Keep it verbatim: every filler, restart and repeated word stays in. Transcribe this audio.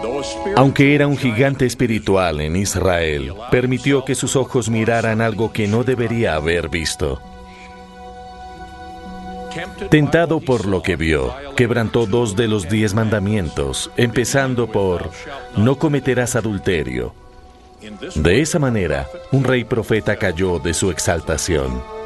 Aunque era un gigante espiritual en Israel, permitió que sus ojos miraran algo que no debería haber visto. Tentado por lo que vio, quebrantó dos de los diez mandamientos, empezando por «No cometerás adulterio». De esa manera, un rey profeta cayó de su exaltación.